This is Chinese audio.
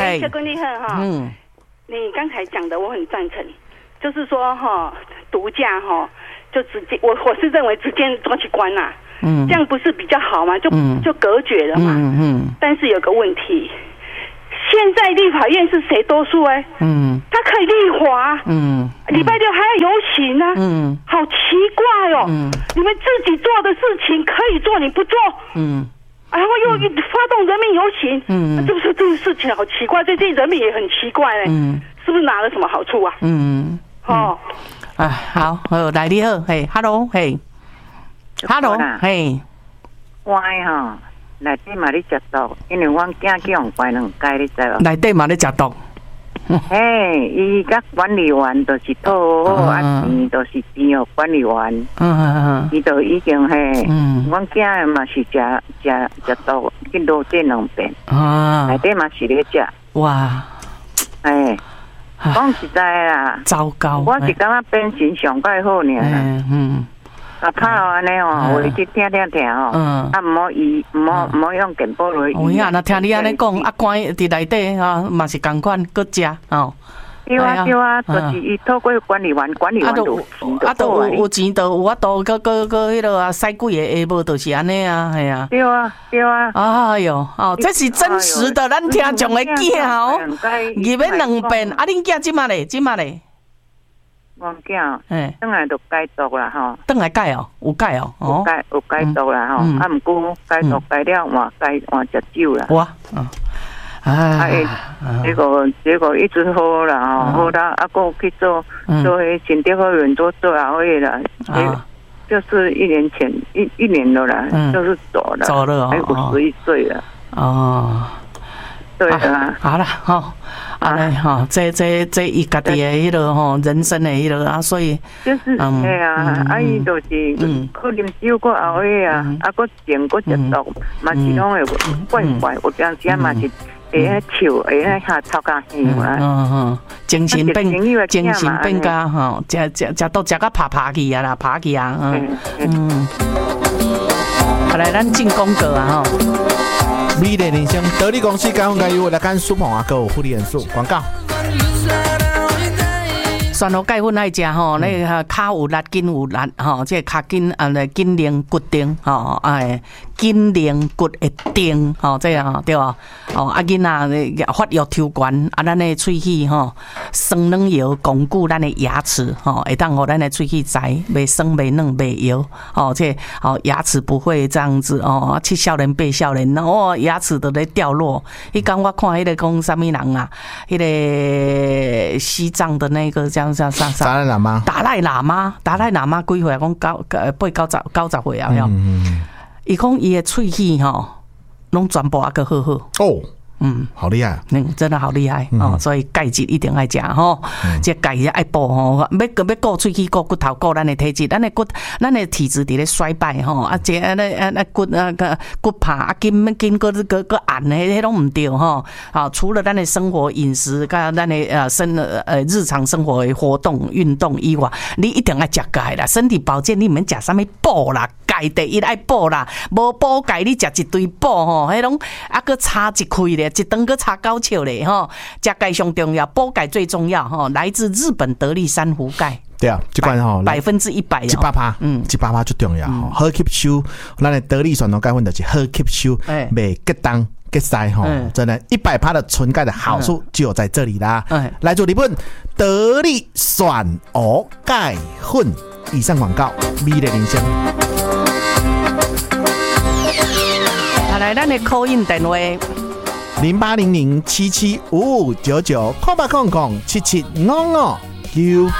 哎，小闺女哈，你刚才讲的我很赞成，就是说哈，毒驾哈，就直接我是认为直接抓去关啦，这样不是比较好吗？就隔绝了嘛，但是有个问题。现在立法院是谁多数哎？他可以立法，礼拜六还要游行呢，好奇怪哦，你们自己做的事情可以做，你不做，然后又发动人民游行，这不是这个事情好奇怪，这些人民也很奇怪哎，是不是拿了什么好处啊？哦， 啊，好，来你好，嘿 ，hello， 嘿 ，hello， 嘿， 我哈。内底嘛咧食毒，因为阮囝去用关两届，你知无？ 内底嘛咧食毒。 嘿，伊甲管理员都是讨好，啊钱都是变哦管理员。伊都已经嘿，阮囝嘛是食毒，去落地两遍。内底嘛是咧食。 哇！ 哎，讲实在啦， 糟糕！ 我是感觉变成上介好呢。啊，拍安尼哦，我去听哦，啊，唔好用健保来。 有影，那听你安尼讲，啊，关伫内底啊，嘛是共款，搁食哦。 对啊，就是伊透过管理员就有钱就有法度，搁迄落啊，使几个下晡就是安尼啊，系啊。 对啊。 哎哟，这是真实的，咱听众的囝哦，入要2遍，啊，恁囝即马咧？ 我囝，等下就戒毒啦吼。 等下戒哦，有戒哦， 有戒毒啦吼。啊，毋过戒毒戒了，换食酒啦。 哇， 结果一直好啦吼，好啦，啊，搁去做迄心地法院做啊会啦。就是1年前一年了啦，就是走了，还51岁了。哦。对啊， 好啦，吼，安尼吼，这伊家己的迄落吼，人生的迄落啊，所以就是嘿啊，伊就是可啉酒过后尾啊，啊，搁ดื่搁食毒，嘛是拢会怪，有当时嘛是会笑，会下头壳香啊。 精神变加吼，食都食到爬去啊啦，爬去啊，好来，咱进广告啊吼。 美丽人生，得力公司高温加油，来干舒鹏啊，购护理元素广告。 酸露钙粉爱食吼，那个骹有力，筋有力吼，这骹筋筋灵骨定吼，哎，筋灵骨会定吼，这样对吧？哦，啊囡仔发育抽悬，啊咱的喙齿吼，酸软摇巩固咱的牙齿吼，会当互咱的喙齿在袂酸袂软袂摇吼，这哦牙齿不会这样子哦，7少年8少年哦，牙齿都在掉落。迄天我看迄个讲啥物人啊，迄个西藏的那个叫啥？ 达赖喇嘛， 达赖喇嘛几岁啊？讲90岁啊，伊讲伊的喙齿吼，拢全部个好哦。好厉害， 真的好厉害哦！所以钙质一定爱食吼，这钙也爱补吼，要顾喙齿、顾骨头、顾咱的体质，咱的体质伫咧衰败吼，啊，这骨怕啊，筋个硬的，迄拢唔对吼。啊，除了咱的生活饮食，甲咱的日常生活的活动运动以外，你一定要食钙啦。身体保健你免食啥物补啦，钙第一爱补啦，无补钙你食一堆补吼，迄拢啊个差一开咧。一顿个差高笑嘞吼，食钙上重要，补钙最重要吼，来自日本得力珊瑚钙。 对啊，这款吼 100%，100% 最重要吼，好吸收，咱的得力酸露钙粉就是好吸收，袂结冻结塞吼，真的100%的纯钙的好处就有在这里啦。来自日本得力酸蚵钙粉，以上广告，美丽人生。 来，咱的call in电话。 0800775599，空775599。